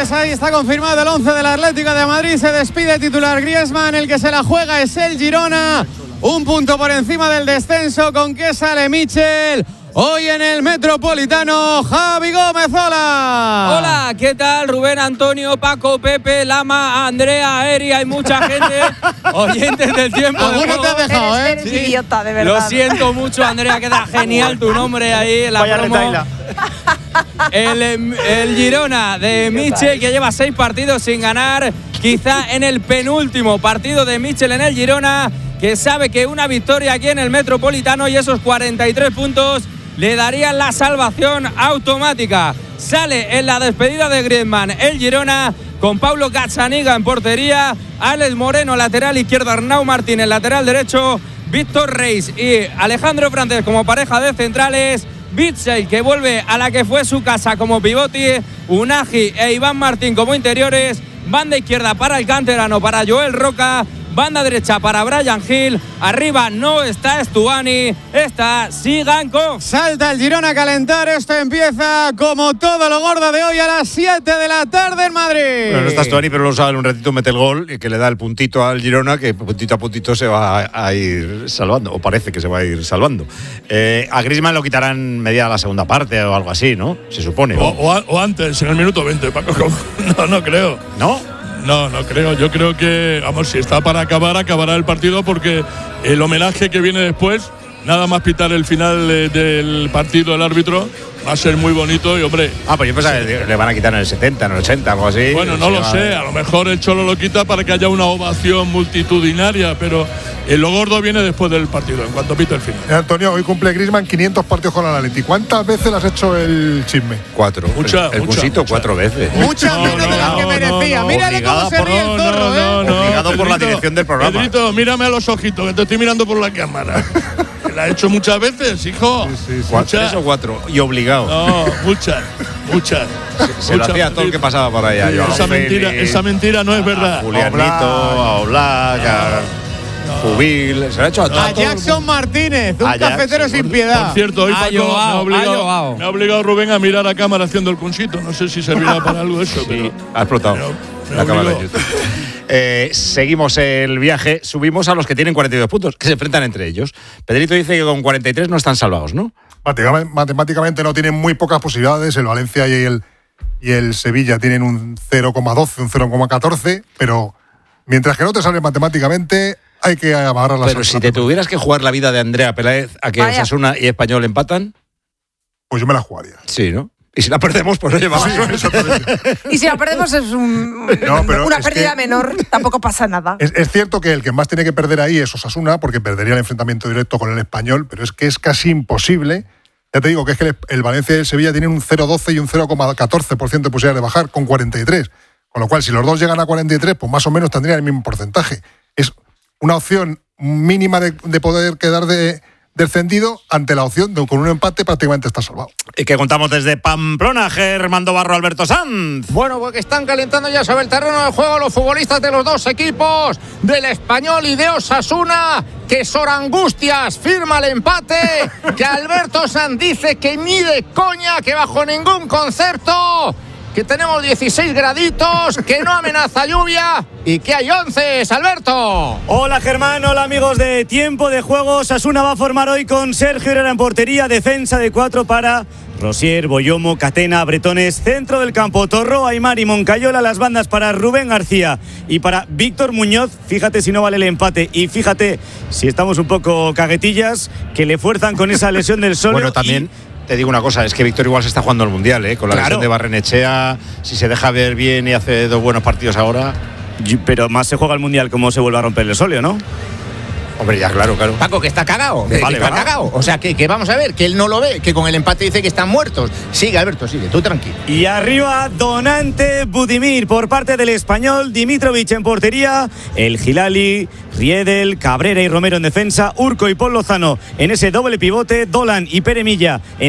pues ahí está confirmado el 11 del Atlético de Madrid. Se despide titular Griezmann, el que se la juega es el Girona. Un punto por encima del descenso. ¿Con qué sale Michel? Hoy en el Metropolitano, Javi Gómez, hola. Hola, ¿qué tal? Rubén, Antonio, Paco, Pepe, Lama, Andrea, Eri, hay mucha gente, oyentes del tiempo. ¿Alguno te has dejado, Eres idiota, de verdad. Lo siento mucho, Andrea, queda genial tu nombre ahí en la promo. El Girona de Michel, que lleva 6 partidos sin ganar, quizá en el penúltimo partido de Michel en el Girona, que sabe que una victoria aquí en el Metropolitano y esos 43 puntos le darían la salvación automática. Sale en la despedida de Griezmann el Girona con Paulo Gazzaniga en portería, Alex Moreno lateral izquierdo, Arnau Martínez lateral derecho, Víctor Reis y Alejandro Francés como pareja de centrales, Bitzel, que vuelve a la que fue su casa como pivote, Unagi e Iván Martín como interiores, banda izquierda para el canterano, para Joel Roca, banda derecha para Bryan Gil, arriba no está Estuani, está Sigankov. Salta el Girona a calentar, esto empieza como todo lo gordo de hoy a las 7 de la tarde en Madrid. Bueno, no está Estuani, pero lo sabe, un ratito mete el gol y que le da el puntito al Girona, que puntito a puntito se va a ir salvando, o parece que se va a ir salvando. A Griezmann lo quitarán media la segunda parte o algo así, ¿no? Se supone. O antes, en el minuto 20, Paco. No creo. ¿No? No creo. Yo creo que, vamos, si está para acabar, acabará el partido, porque el homenaje que viene después, nada más pitar el final del partido el árbitro, va a ser muy bonito y, hombre… Pues yo pensaba que le van a quitar en el 70, en el 80, algo así. Bueno, no lo sé, a lo mejor el Cholo lo quita para que haya una ovación multitudinaria, pero lo gordo viene después del partido, en cuanto pita el final. Antonio, hoy cumple Griezmann 500 partidos con el Atleti. ¿Cuántas veces le has hecho el chisme? 4. El Cusito 4 veces. Muchas menos de las que merecía. Mírale cómo se ríe el zorro, Obligado por la dirección del programa. Pedrito, mírame a los ojitos, que te estoy mirando por la cámara. La ha hecho muchas veces, hijo. Sí. 3 o 4. Y obligado. No, muchas. Se lo hacía todo el que pasaba por allá. Esa mentira no es verdad. A Julianito, a Oblak, a Jubil. Se lo ha hecho a todos. A Jackson Martínez, un cafetero sin piedad. Por cierto, hoy Paco me ha obligado Rubén a mirar a cámara haciendo el cunsito. No sé si servirá para algo eso, pero… Ha explotado la cámara de YouTube. Seguimos el viaje, subimos a los que tienen 42 puntos, que se enfrentan entre ellos. Pedrito dice que con 43 no están salvados, ¿no? Matemáticamente no tienen muy pocas posibilidades. El Valencia y el Sevilla tienen un 0,12, un 0,14, pero mientras que no te sale matemáticamente, hay que agarrar las… Pero si te tuvieras que jugar la vida de Andrea Peláez a que Osasuna y Español empatan… Pues yo me la jugaría. Sí, ¿no? Y si la perdemos, pues oye, vamos. Y si la perdemos es una pérdida menor, tampoco pasa nada. Es cierto que el que más tiene que perder ahí es Osasuna, porque perdería el enfrentamiento directo con el Español, pero es que es casi imposible. Ya te digo que es que el Valencia y el Sevilla tienen un 0,12 y un 0,14% de posibilidad de bajar con 43. Con lo cual, si los dos llegan a 43, pues más o menos tendrían el mismo porcentaje. Es una opción mínima de poder quedar descendido ante la opción de con un empate prácticamente está salvado. Y que contamos desde Pamplona, Germán Barro, Alberto Sanz. Bueno, porque están calentando ya sobre el terreno del juego los futbolistas de los dos equipos, del Español y de Osasuna, que Sorangustias firma el empate, que Alberto Sanz dice que ni de coña, que bajo ningún concepto, que tenemos 16 graditos, que no amenaza lluvia y que hay 11, Alberto. Hola Germán, hola amigos de Tiempo de Juego. Osasuna va a formar hoy con Sergio Herrera en portería, defensa de 4 para Rosier, Boyomo, Catena, Bretones, centro del campo, Torro, Aimar y Moncayola, las bandas para Rubén García y para Víctor Muñoz. Fíjate si no vale el empate y fíjate si estamos un poco caguetillas, que le fuerzan con esa lesión del Solo. Bueno, también… Te digo una cosa, es que Víctor igual se está jugando al Mundial, con la lesión de Barrenechea, si se deja ver bien y hace 2 buenos partidos ahora. Pero más se juega el Mundial como se vuelve a romper el Solio, ¿no? Hombre, ya, claro. Paco, que está cagado. Vale, está cagado. O sea, que vamos a ver, que él no lo ve, que con el empate dice que están muertos. Sigue, Alberto, sigue, tú tranquilo. Y arriba, Donante Budimir por parte del Español, Dimitrovic en portería, el Gilali, Riedel, Cabrera y Romero en defensa, Urco y Paul Lozano en ese doble pivote, Dolan y Pere Milla en